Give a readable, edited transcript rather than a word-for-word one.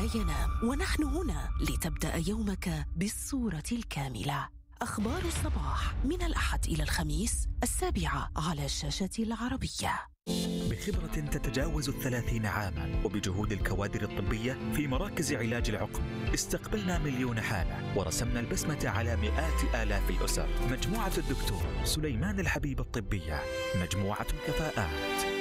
ينام، ونحن هنا لتبدأ يومك بالصورة الكاملة. أخبار الصباح من الأحد إلى الخميس 7:00 على شاشة العربية. بخبرة تتجاوز 30 عاما وبجهود الكوادر الطبية في مراكز علاج العقم، استقبلنا مليون حالة ورسمنا البسمة على مئات آلاف الأسر. مجموعة الدكتور سليمان الحبيب الطبية، مجموعة كفاءات.